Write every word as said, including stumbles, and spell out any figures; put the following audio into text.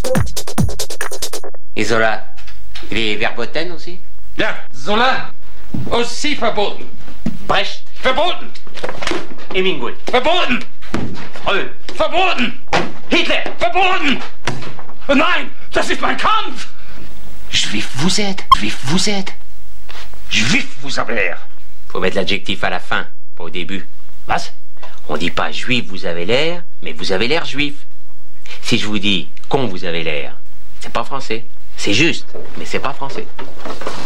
Et Zola, il est verboten aussi? Ja, Zola, aussi verboten. Brecht, Verboten! Hemingway, Verboten! Freud, Verboten! Hitler. Verboten! Nein, das ist mein Kampf! Juif vous êtes, juif vous êtes. Juif, vous avez l'air. Faut mettre l'adjectif à la fin, pas au début. Was? On dit pas juif vous avez l'air, mais vous avez l'air juif. Si je vous dis con vous avez l'air, c'est pas français. C'est juste, mais c'est pas français.